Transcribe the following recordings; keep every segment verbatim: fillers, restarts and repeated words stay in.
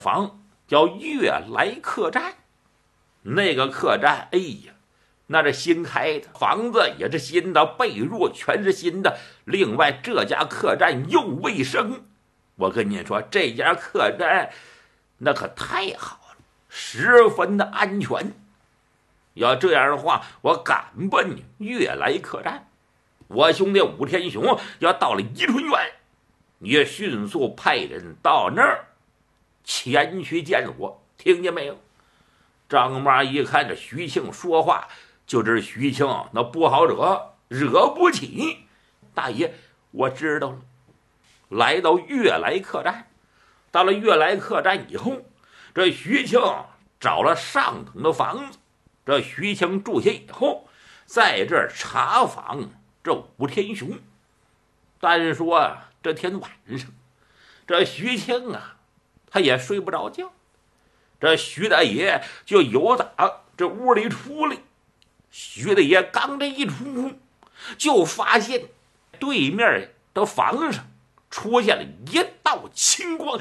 房叫悦来客栈。那个客栈，哎呀，那是新开的，房子也是新的，被褥全是新的。另外，这家客栈又卫生，我跟你说，这家客栈那可太好了，十分的安全。要这样的话，我赶奔悦来客栈。我兄弟武天雄要到了宜春园，也迅速派人到那儿前去见我，听见没有？张妈一看这徐庆说话，就知徐庆那不好惹，惹不起。大爷，我知道了。来到悦来客栈，到了悦来客栈以后，这徐庆找了上等的房子。这徐庆住下以后，在这儿查访这武天雄。单说啊，这天晚上，这徐庆啊，他也睡不着觉。这徐大爷就由打这屋里出来，徐大爷刚这一出屋，就发现对面的房上出现了一道青光。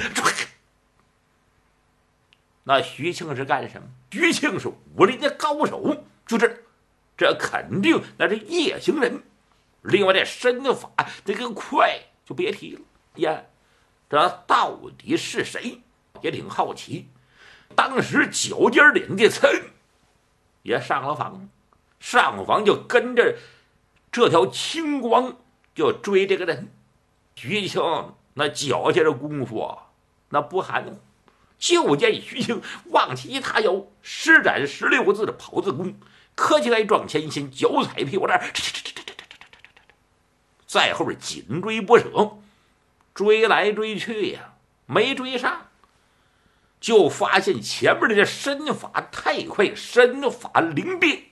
那徐庆是干什么？徐庆是武林的高手，就这，这肯定那是夜行人。另外这身法这个快就别提了呀，这到底是谁？也挺好奇。当时九尖岭的岑也上了房，上房就跟着这条青光就追这个人。徐庆那脚下的功夫那不含糊，就见徐庆往起一踏腰，施展十六字的跑字功，磕起来撞前心，脚踩屁股蛋，在后边紧追不舍，追来追去呀，没追上。就发现前面的这身法太快，身法灵便。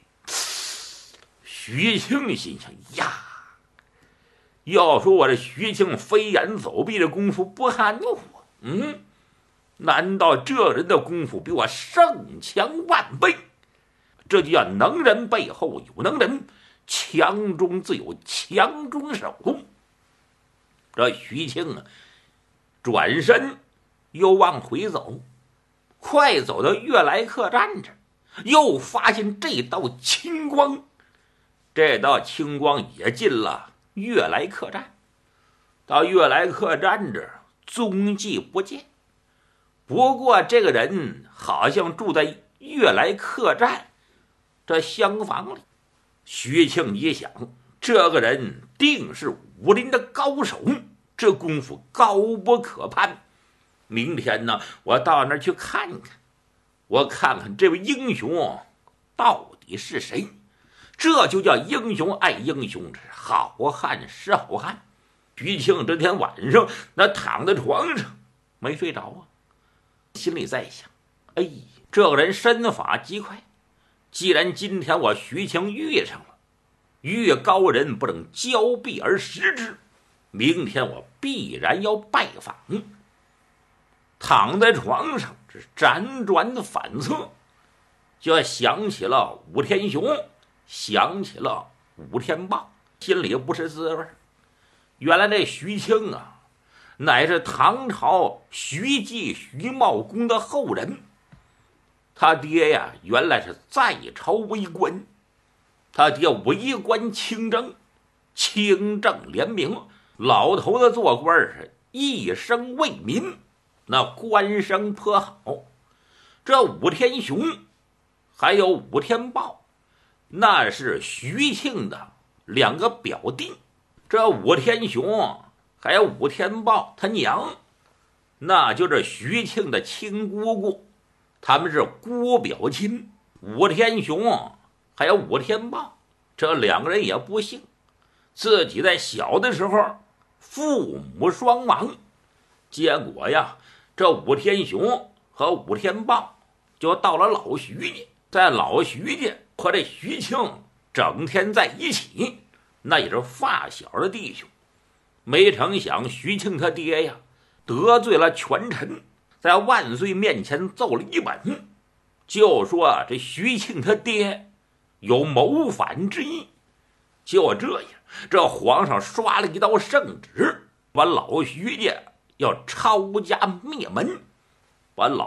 徐庆心想呀，要说我这徐庆飞檐走壁的功夫不含糊，嗯，难道这人的功夫比我胜强万倍？这就叫能人背后有能人，强中自有强中手。这徐庆啊，转身又往回走，快走到悦来客栈这，又发现这道青光。这道青光也进了悦来客栈，到悦来客栈这儿踪迹不见。不过这个人好像住在悦来客栈这厢房里。徐庆一想，这个人定是武林的高手，这功夫高不可攀。明天呢，我到那儿去看看，我看看这位英雄到底是谁。这就叫英雄爱英雄，好汉是好汉。徐庆这天晚上那躺在床上没睡着啊，心里在想，哎，这个人身法极快，既然今天我徐庆遇上了，遇高人不能交臂而食之，明天我必然要拜访。躺在床上是辗转反侧，就想起了武天雄，想起了武天豹，心里不是滋味。原来那徐庆啊，乃是唐朝徐继徐茂公的后人。他爹呀，原来是在朝为官，他爹为官清正，清正廉明，老头子做官是一生为民，那官声颇好。这武天雄还有武天豹，那是徐庆的两个表弟。这武天雄还有武天豹他娘，那就是徐庆的亲姑姑，他们是姑表亲。武天雄还有武天豹这两个人也不幸，自己在小的时候父母双亡，结果呀，这武天雄和武天豹就到了老徐家，在老徐家和这徐庆整天在一起，那也是发小的弟兄。没成想徐庆他爹呀得罪了权臣，在万岁面前奏了一本，就说这徐庆他爹有谋反之意。就这样，这皇上刷了一道圣旨，把老徐家要抄家灭门。 把老